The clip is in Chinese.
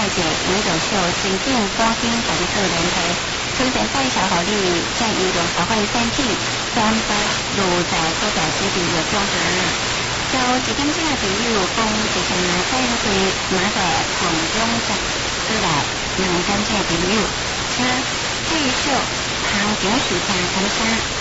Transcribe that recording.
节永久秀水晶光阴大家做联合，推荐介紹予你在移動學會申請359個指定嘅方案。就自今朝嘅朋友講，直情買飛去馬嘅紅中集出來，能跟這朋友請繼續行表示下感謝。